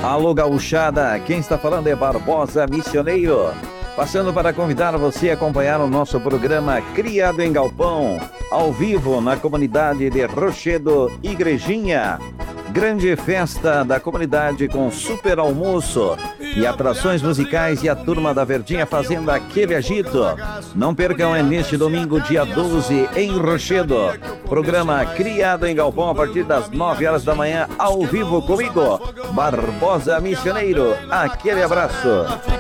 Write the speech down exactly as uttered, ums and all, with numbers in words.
Alô, gauchada, quem está falando é Barbosa Missioneiro, passando para convidar você a acompanhar o nosso programa Criado em Galpão, ao vivo na comunidade de Rochedo, Igrejinha. Grande festa da comunidade com super almoço e atrações musicais e a turma da Verdinha fazendo aquele agito. Não percam, é neste domingo, dia doze, em Rochedo. Programa Criado em Galpão a partir das nove horas da manhã, ao vivo comigo, Barbosa Missioneiro. Aquele abraço.